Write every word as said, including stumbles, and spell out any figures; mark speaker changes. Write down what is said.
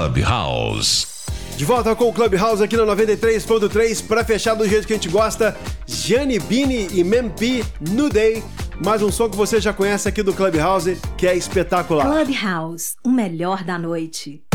Speaker 1: Clubhouse.
Speaker 2: De volta com o Clubhouse aqui na noventa e três ponto três para fechar do jeito que a gente gosta. Gianni Bini e Mempi New Day. Mais um som que você já conhece aqui do Clubhouse, que é espetacular.
Speaker 3: Clubhouse, o melhor da noite.